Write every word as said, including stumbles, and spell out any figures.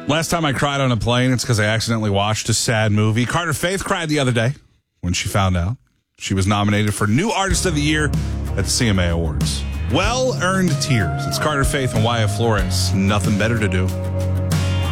Last time I cried on a plane, it's because I accidentally watched a sad movie. Carter Faith cried the other day when she found out she was nominated for New Artist of the Year at the C M A Awards. Well-earned tears. It's Carter Faith and Wyatt Flores. Nothing better to do.